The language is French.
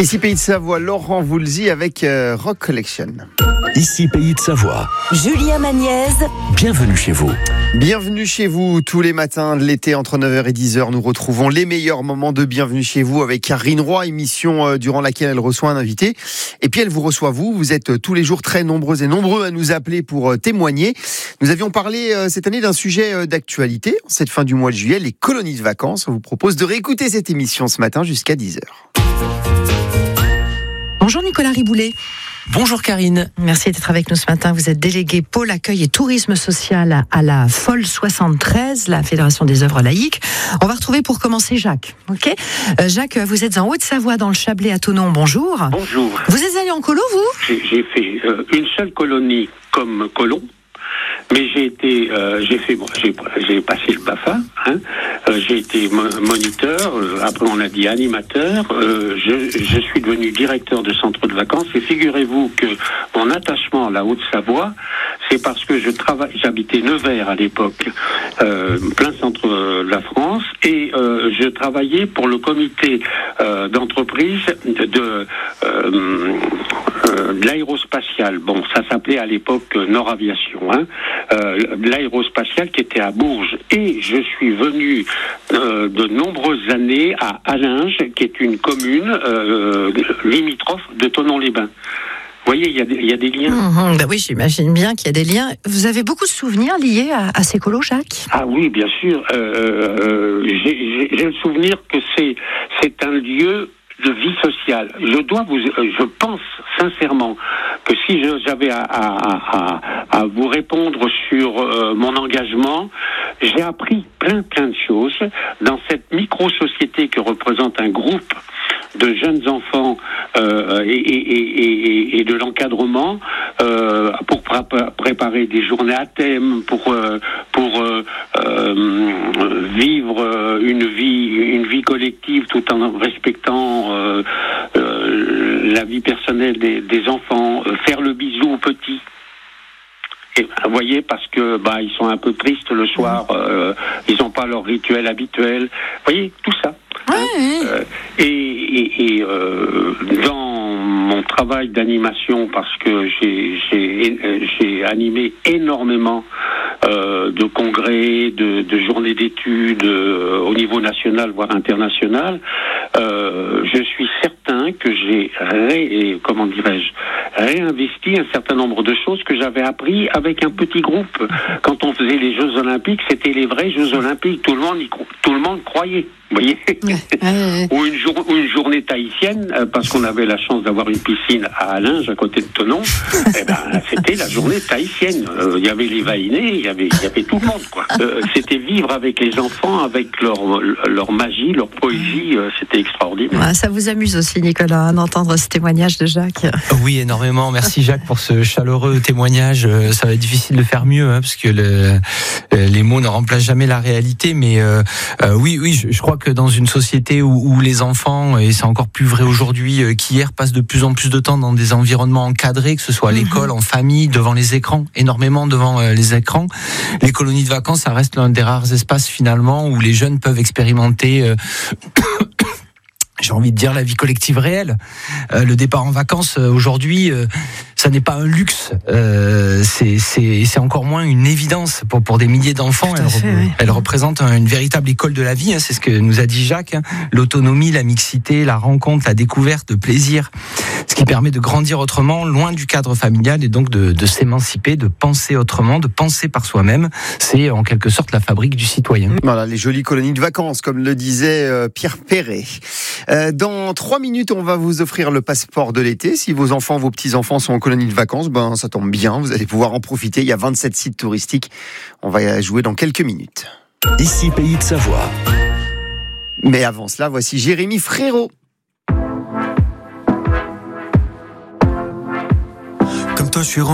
Ici Pays de Savoie, Laurent Voulzy avec Rock Collection. Ici Pays de Savoie. Julien Magniez. Bienvenue chez vous. Bienvenue chez vous. Tous les matins de l'été entre 9h et 10h, nous retrouvons les meilleurs moments de Bienvenue chez vous avec Karine Roy, émission durant laquelle elle reçoit un invité. Et puis elle vous reçoit vous. Vous êtes tous les jours très nombreux et nombreux à nous appeler pour témoigner. Nous avions parlé cette année d'un sujet d'actualité. En cette fin du mois de juillet, les colonies de vacances. On vous propose de réécouter cette émission ce matin jusqu'à 10h. Bonjour Nicolas Riboulet. Bonjour Karine. Merci d'être avec nous ce matin. Vous êtes délégué pôle accueil et tourisme social à la FOL 73, la Fédération des œuvres laïques. On va retrouver pour commencer Jacques. Ok, Jacques, vous êtes en Haute-Savoie dans le Chablais à Thonon. Bonjour. Bonjour. Vous êtes allé en colo, vous ? J'ai fait une seule colonie comme colon. Mais j'ai passé le BAFA, j'ai été moniteur, après on a dit animateur, je suis devenu directeur de centre de vacances, et figurez-vous que mon attachement à la Haute-Savoie, c'est parce que j'habitais Nevers à l'époque, plein centre de la France, et je travaillais pour le comité d'entreprise de l'aérospatiale. Bon, ça s'appelait à l'époque Nord Aviation, l'aérospatiale qui était à Bourges. Et je suis venu de nombreuses années à Allinges, qui est une commune limitrophe de Thonon-les-Bains. Vous voyez, il y a des liens. Oui, j'imagine bien qu'il y a des liens. Vous avez beaucoup de souvenirs liés à ces colos, Jacques ? Ah oui, bien sûr. J'ai le souvenir que c'est un lieu de vie sociale. Je pense sincèrement que si j'avais à vous répondre sur mon engagement, j'ai appris plein de choses dans cette micro-société que représente un groupe de jeunes enfants et de l'encadrement pour préparer des journées à thème, pour vivre une vie collective tout en respectant la vie personnelle des enfants, faire le bisou aux petits. Et, vous voyez, parce que ils sont un peu tristes le soir, ils n'ont pas leur rituel habituel. Vous voyez, tout ça. Et dans mon travail d'animation, parce que j'ai animé énormément de congrès, de journées d'études au niveau national, voire international, je suis certain que j'ai réinvesti un certain nombre de choses que j'avais appris avec un petit groupe. Quand on faisait les Jeux Olympiques, c'était les vrais Jeux Olympiques. Tout le monde croyait. Vous voyez, ou une journée tahitienne, parce qu'on avait la chance d'avoir une piscine à Allinges, à côté de Thonon. C'était la journée tahitienne. Il y avait les vaïnés, il y avait tout le monde, quoi. C'était vivre avec les enfants, avec leur magie, leur poésie. C'était extraordinaire. Ça vous amuse aussi, Nicolas, d'entendre ce témoignage de Jacques. Oui, énormément. Merci Jacques pour ce chaleureux témoignage. Ça va être difficile de faire mieux, parce que les mots ne remplacent jamais la réalité. Mais oui, je crois que dans une société où les enfants, et c'est encore plus vrai aujourd'hui qu'hier, passent de plus en plus de temps dans des environnements encadrés, que ce soit à l'école, en famille, devant les écrans, énormément devant les écrans. Les colonies de vacances, ça reste l'un des rares espaces finalement où les jeunes peuvent expérimenter j'ai envie de dire la vie collective réelle. Le départ en vacances aujourd'hui, ça n'est pas un luxe. C'est encore moins une évidence pour des milliers d'enfants. Elle représente une véritable école de la vie. C'est ce que nous a dit Jacques. L'autonomie, la mixité, la rencontre, la découverte, le plaisir. Ce qui permet de grandir autrement, loin du cadre familial, et donc de s'émanciper, de penser autrement, de penser par soi-même. C'est en quelque sorte la fabrique du citoyen. Voilà, les jolies colonies de vacances, comme le disait Pierre Perret. Dans 3 minutes, on va vous offrir le passeport de l'été. Si vos enfants, vos petits-enfants sont en colonie de vacances, ça tombe bien, vous allez pouvoir en profiter. Il y a 27 sites touristiques. On va jouer dans quelques minutes. Ici Pays de Savoie. Mais avant cela, voici Jérémy Frérot. Comme toi, je suis